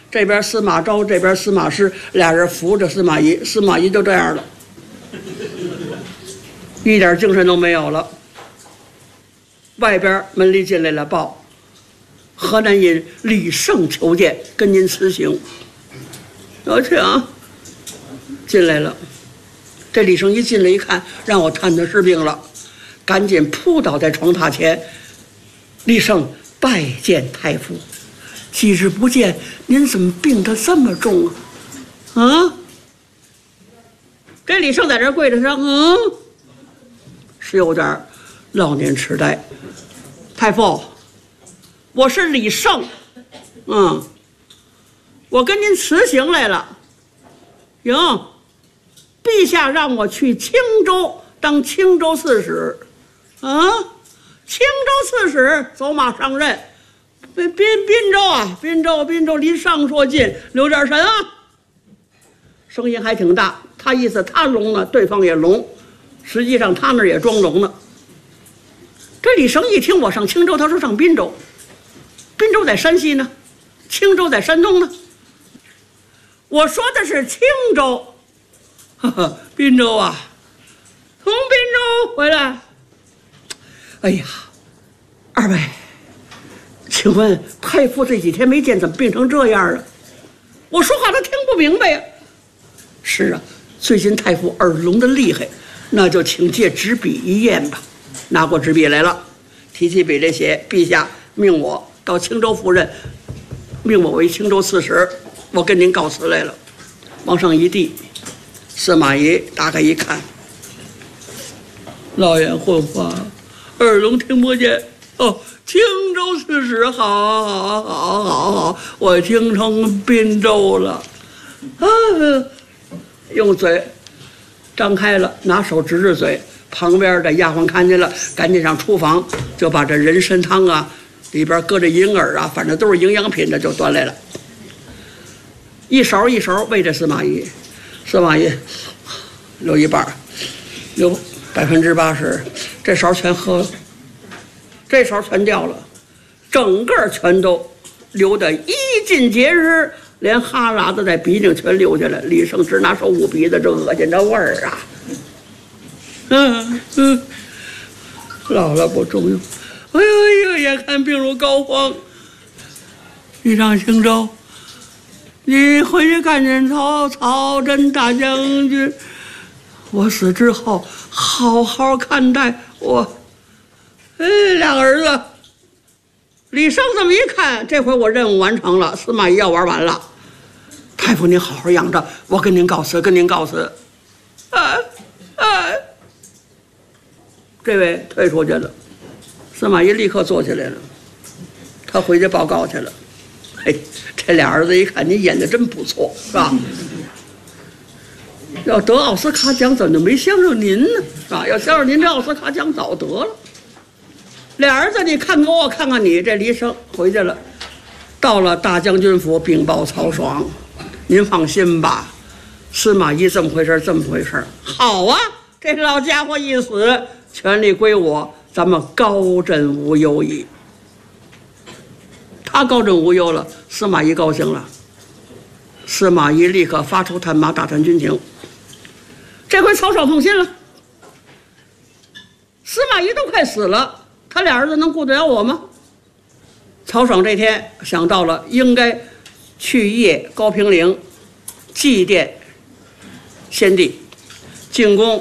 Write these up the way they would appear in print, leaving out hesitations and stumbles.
这边司马昭，这边司马师，俩人扶着司马懿，司马懿就这样了，一点精神都没有了。外边门里进来了报，河南尹李胜求见，跟您辞行。有请，进来了。这李胜一进来一看，让我探他是病了，赶紧扑倒在床榻前。李胜拜见太傅，几日不见，您怎么病得这么重啊？啊！这李胜在这跪着说：“是有点老年痴呆。太傅，我是李胜，我跟您辞行来了。行，陛下让我去青州当青州刺史，青州刺史走马上任。滨州啊，滨州离上说近，留点神啊。声音还挺大，他意思他聋呢，对方也聋，实际上他那儿也装聋呢。这李胜一听我上青州，他说上滨州，滨州在山西呢，青州在山东呢。我说的是青州，滨州啊，从滨州回来。哎呀，二位，请问太傅这几天没见，怎么病成这样啊？我说话他听不明白呀。是啊，最近太傅耳聋的厉害，那就请借纸笔一验吧。拿过纸笔来了，提起笔来写：陛下命我到青州赴任，命我为青州刺史，我跟您告辞来了。往上一递，司马懿打开一看，老眼昏花，耳聋听不见。青州刺史，好，我听成滨州了。用嘴张开了，拿手指指嘴。旁边的丫鬟看见了，赶紧上厨房，就把这人参汤啊，里边搁着银耳啊，反正都是营养品的，就端来了。一勺一勺喂着司马懿，司马懿留一半，留80%，这勺全喝了，这勺全掉了，整个全都流得衣尽皆湿，连哈喇子在鼻顶全流下来。李胜直拿手捂鼻子，这恶心的味儿啊！老了不中用。哎呦，眼看病入膏肓，你上青州，你回去看见曹真大将军，我死之后好好看待我。两个儿子。李胜这么一看，这回我任务完成了，司马懿要玩完了。太傅您好好养着，我跟您告辞，跟您告辞。这位退出去了，司马懿立刻坐起来了，他回去报告去了。这俩儿子一看你演的真不错，是吧？要得奥斯卡奖怎么就没相上您呢？是吧？要相上您这奥斯卡奖早得了。俩儿子你看看我，看看你，这李胜回去了，到了大将军府禀报曹爽，您放心吧，司马懿这么回事，这么回事。好啊，这老家伙一死，权力归我，咱们高枕无忧矣。他高枕无忧了，司马懿高兴了。司马懿立刻发出探马，打探军情。这回曹爽放心了，司马懿都快死了，他俩儿子能顾得了我吗？曹爽这天想到了，应该去谒高平陵，祭奠先帝，进宫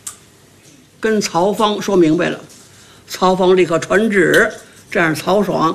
跟曹芳说明白了。曹芳立刻传旨，这样曹爽